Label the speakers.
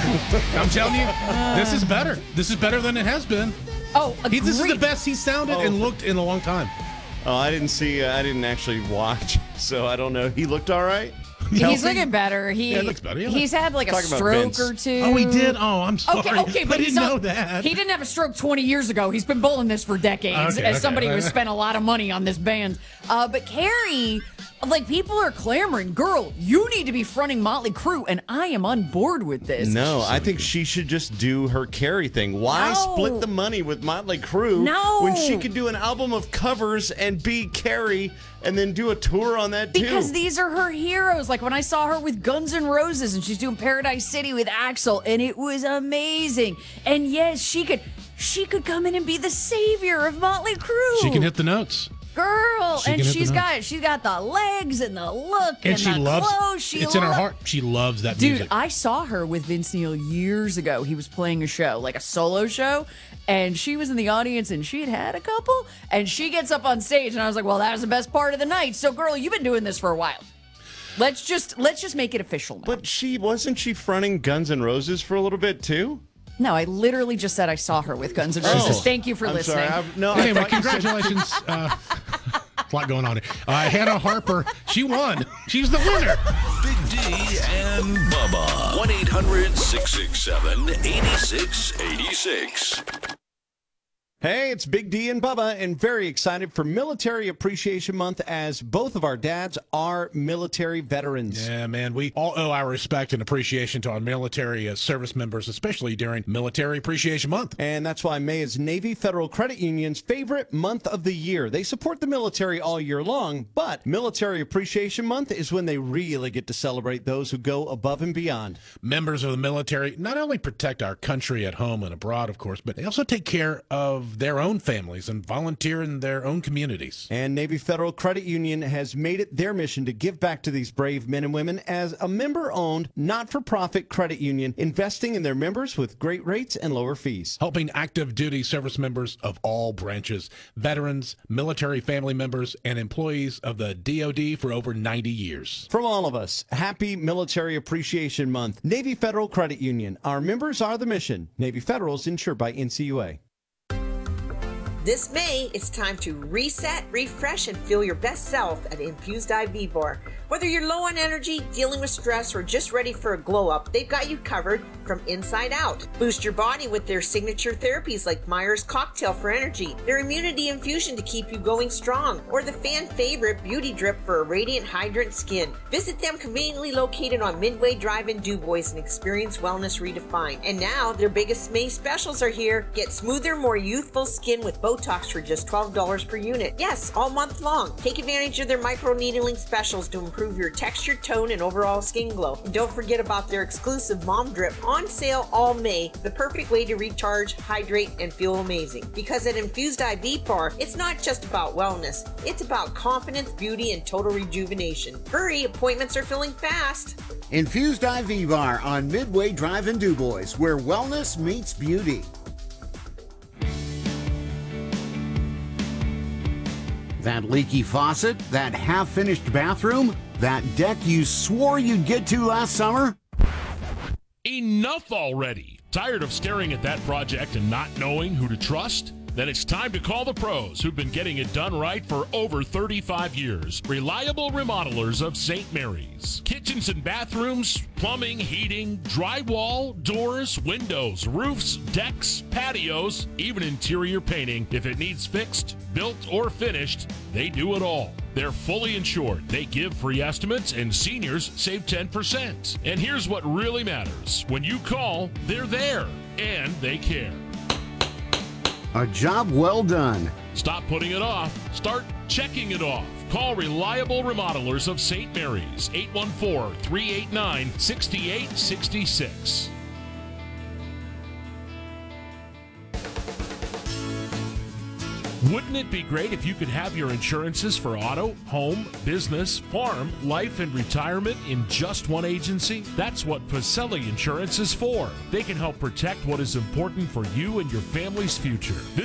Speaker 1: I'm telling you, this is better. This is better than it has been.
Speaker 2: Oh, agreed.
Speaker 1: This is the best he's sounded and looked in a long time.
Speaker 3: Oh, I didn't actually watch, so I don't know. He looked all right?
Speaker 2: He's looking better.
Speaker 1: Yeah, it looks better. Yeah.
Speaker 2: He's had like a
Speaker 3: Talking about
Speaker 2: stroke
Speaker 3: Vince.
Speaker 2: or two.
Speaker 1: Oh, he did? Oh, I'm sorry.
Speaker 2: Okay, but
Speaker 1: I didn't know that.
Speaker 2: He didn't have a stroke 20 years ago. He's been bowling this for decades as somebody who spent a lot of money on this band. But Carrie, like, people are clamoring, girl, you need to be fronting Motley Crue, and I am on board with this.
Speaker 3: No, I think she should just do her Carrie thing. Why split the money with Motley Crue when she could do an album of covers and be Carrie and then do a tour on that too?
Speaker 2: Because these are her heroes. Like when I saw her with Guns N' Roses and she's doing Paradise City with Axl, and it was amazing. And yes, she could come in and be the savior of Motley Crue.
Speaker 1: She can hit the notes.
Speaker 2: Girl, and she's got the legs and the look and
Speaker 1: she
Speaker 2: the
Speaker 1: loves
Speaker 2: clothes.
Speaker 1: It's in her heart. She loves that music.
Speaker 2: Dude, I saw her with Vince Neil years ago. He was playing a show, like a solo show, and she was in the audience, and she had a couple, and she gets up on stage, and I was like, well, that was the best part of the night. So, girl, you've been doing this for a while. Let's just make it official now.
Speaker 3: But wasn't she fronting Guns N' Roses for a little bit too?
Speaker 2: No, I literally just said I saw her with Guns N' Roses. Thank you for listening.
Speaker 3: Sorry.
Speaker 1: Anyway, congratulations. A lot going on here. Hannah Harper, she won. She's the winner.
Speaker 4: Big D and Bubba. 1-800-667-8686.
Speaker 3: Hey, it's Big D and Bubba, and very excited for Military Appreciation Month as both of our dads are military veterans.
Speaker 1: Yeah, man, we all owe our respect and appreciation to our military service members, especially during Military Appreciation Month.
Speaker 3: And that's why May is Navy Federal Credit Union's favorite month of the year. They support the military all year long, but Military Appreciation Month is when they really get to celebrate those who go above and beyond.
Speaker 1: Members of the military not only protect our country at home and abroad, of course, but they also take care of their own families and volunteer in their own communities.
Speaker 3: And Navy Federal Credit Union has made it their mission to give back to these brave men and women as a member-owned, not-for-profit credit union, investing in their members with great rates and lower fees.
Speaker 1: Helping active duty service members of all branches, veterans, military family members, and employees of the DoD for over 90 years.
Speaker 3: From all of us, happy Military Appreciation Month. Navy Federal Credit Union. Our members are the mission. Navy Federal is insured by NCUA.
Speaker 5: This May, it's time to reset, refresh, and feel your best self at Infused IV Bar. Whether you're low on energy, dealing with stress, or just ready for a glow up, they've got you covered from inside out. Boost your body with their signature therapies like Myers Cocktail for energy, their immunity infusion to keep you going strong, or the fan favorite Beauty Drip for a radiant, hydrant skin. Visit them conveniently located on Midway Drive in DuBois and experience wellness redefined. And now, their biggest May specials are here. Get smoother, more youthful skin with Botox for just $12 per unit. Yes, all month long. Take advantage of their microneedling specials to improve your texture, tone, and overall skin glow. And don't forget about their exclusive Mom Drip on sale all May. The perfect way to recharge, hydrate, and feel amazing. Because at Infused IV Bar, it's not just about wellness. It's about confidence, beauty, and total rejuvenation. Hurry, appointments are filling fast.
Speaker 6: Infused IV Bar on Midway Drive in DuBois, where wellness meets beauty. That leaky faucet, that half-finished bathroom, that deck you swore you'd get to last summer?
Speaker 7: Enough already! Tired of staring at that project and not knowing who to trust? Then it's time to call the pros who've been getting it done right for over 35 years. Reliable Remodelers of St. Mary's. Kitchens and bathrooms, plumbing, heating, drywall, doors, windows, roofs, decks, patios, even interior painting. If it needs fixed, built, or finished, they do it all. They're fully insured. They give free estimates, and seniors save 10%. And here's what really matters. When you call, they're there, and they care.
Speaker 6: A job well done.
Speaker 7: Stop putting it off. Start checking it off. Call Reliable Remodelers of St. Mary's, 814-389-6866. Wouldn't it be great if you could have your insurances for auto, home, business, farm, life, and retirement in just one agency? That's what Pacelli Insurance is for. They can help protect what is important for you and your family's future.